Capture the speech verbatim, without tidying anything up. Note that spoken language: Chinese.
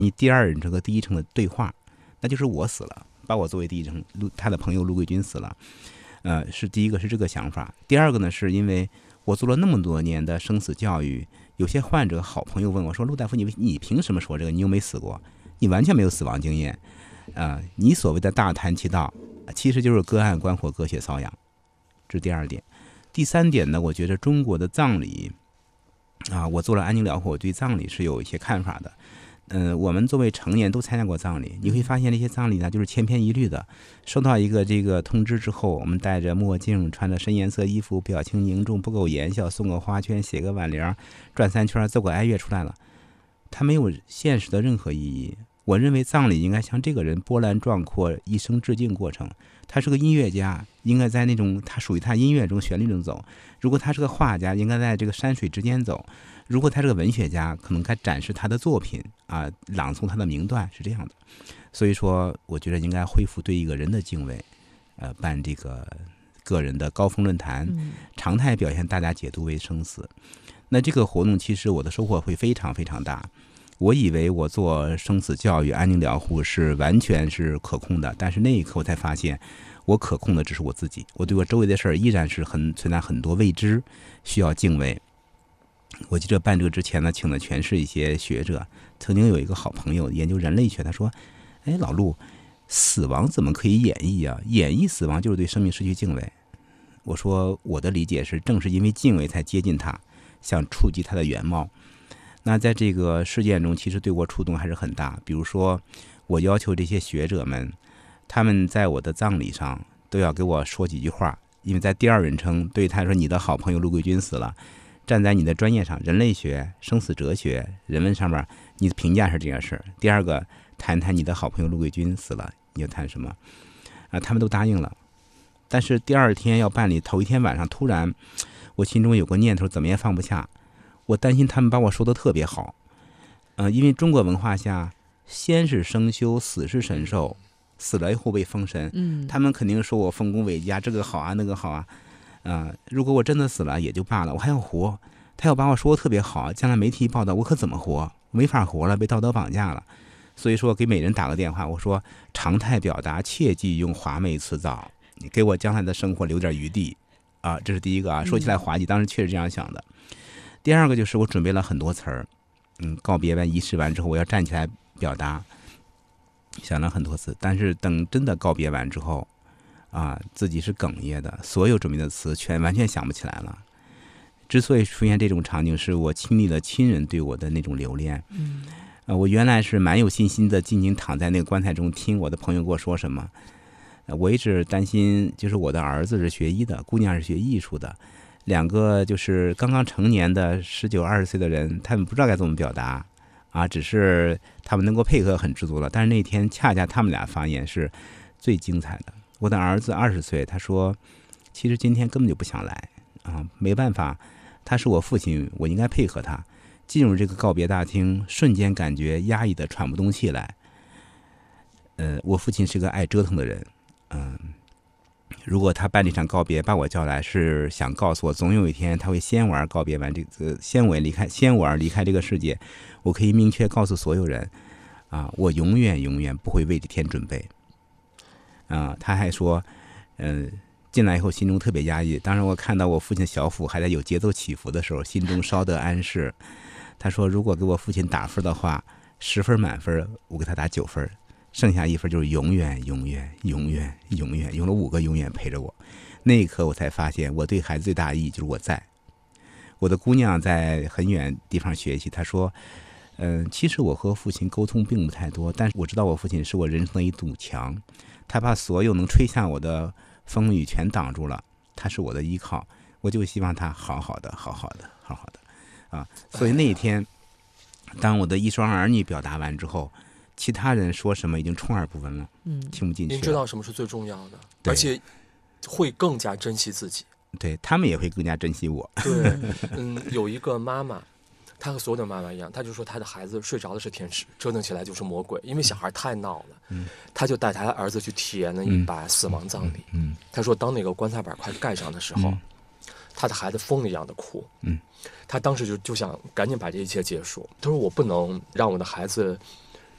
你第二人称和第一人称的对话，那就是我死了，把我作为第一人称，他的朋友陆桂军死了，呃，是第一个是这个想法。第二个呢，是因为我做了那么多年的生死教育，有些患者好朋友问我说：“陆大夫，你你凭什么说这个？你又没死过，你完全没有死亡经验，啊、呃，你所谓的大谈其道，其实就是隔岸观火、隔靴搔痒。”这是第二点。第三点呢，我觉得中国的葬礼啊，我做了安宁疗护，我对葬礼是有一些看法的。嗯、呃，我们作为成年都参加过葬礼，你会发现那些葬礼呢，就是千篇一律的。收到一个这个通知之后，我们戴着墨镜，穿着深颜色衣服，表情凝重，不苟言笑，送个花圈，写个挽联，转三圈，奏个哀乐出来了。它没有现实的任何意义。我认为葬礼应该像这个人波澜壮阔一生致敬过程。他是个音乐家，应该在那种他属于他音乐中旋律中走；如果他是个画家，应该在这个山水之间走；如果他是个文学家，可能该展示他的作品啊，朗诵他的名段，是这样的。所以说，我觉得应该恢复对一个人的敬畏，呃，办这个个人的高峰论坛，常态表现大家解读为生死。那这个活动其实我的收获会非常非常大。我以为我做生死教育、安宁疗护是完全是可控的，但是那一刻我才发现，我可控的只是我自己。我对我周围的事儿依然是很存在很多未知，需要敬畏。我记得办这个之前呢，请的全是一些学者。曾经有一个好朋友研究人类学，他说：“哎，老陆，死亡怎么可以演绎啊？演绎死亡就是对生命失去敬畏。”我说我的理解是，正是因为敬畏才接近它，想触及它的原貌。那在这个事件中，其实对我触动还是很大。比如说，我要求这些学者们，他们在我的葬礼上都要给我说几句话，因为在第二人称对他说：“你的好朋友陆桂军死了。”站在你的专业上，人类学、生死哲学、人文上面，你的评价是这件事。第二个，谈谈你的好朋友陆桂军死了，你要谈什么？啊，他们都答应了。但是第二天要办理，头一天晚上突然，我心中有个念头，怎么也放不下。我担心他们把我说的特别好，呃，因为中国文化下，先是生修，死是神兽，死了以后被封神，嗯，他们肯定说我丰功伟绩啊，这个好啊，那个好啊，啊、呃，如果我真的死了也就罢了，我还要活，他要把我说的特别好，将来媒体报道我可怎么活？没法活了，被道德绑架了。所以说给每人打个电话，我说常态表达，切忌用华美辞藻，你给我将来的生活留点余地啊，这是第一个啊。说起来滑稽，当时确实这样想的。第二个就是我准备了很多词儿，嗯，告别完仪式完之后，我要站起来表达，想了很多次，但是等真的告别完之后，啊，自己是哽咽的，所有准备的词全完全想不起来了。之所以出现这种场景，是我亲历了亲人对我的那种留恋。嗯，呃，我原来是蛮有信心的，静静躺在那个棺材中，听我的朋友给我说什么。呃、我一直担心，就是我的儿子是学医的，姑娘是学艺术的。两个就是刚刚成年的十九二十岁的人，他们不知道该怎么表达啊，只是他们能够配合很知足了。但是那天恰恰他们俩发言是最精彩的。我的儿子二十岁，他说其实今天根本就不想来啊，没办法，他是我父亲，我应该配合他。进入这个告别大厅，瞬间感觉压抑的喘不动气来。呃，我父亲是个爱折腾的人，嗯、呃。如果他办这场告别把我叫来，是想告诉我，总有一天他会先我而告别完这个，先我离开，先我而离开这个世界。我可以明确告诉所有人，啊，我永远永远不会为这天准备。啊，他还说，嗯、呃，进来以后心中特别压抑。当然，我看到我父亲小腹还在有节奏起伏的时候，心中稍得安适。他说，如果给我父亲打分的话，十分满分，我给他打九分。剩下一分就是永远永远永远永远，用了五个永远陪着我。那一刻我才发现，我对孩子最大的意义就是我在。我的姑娘在很远地方学习，她说嗯、呃，其实我和父亲沟通并不太多，但是我知道我父亲是我人生的一堵墙，他把所有能吹向我的风雨全挡住了，他是我的依靠，我就希望他好好的好好的好好的啊。所以那一天当我的一双儿女表达完之后，其他人说什么已经充耳不闻了，嗯，听不进去了。 您知道什么是最重要的，而且会更加珍惜自己。 对，他们也会更加珍惜我。 对，嗯，有一个妈妈，她和所有的妈妈一样，她就说她的孩子睡着的是天使，折腾起来就是魔鬼，因为小孩太闹了。嗯，她就带她的儿子去体验了一把死亡葬礼。嗯，她说当那个棺材板快盖上的时候，嗯，她的孩子疯了一样的哭。嗯，她当时就就想赶紧把这一切结束。她说我不能让我的孩子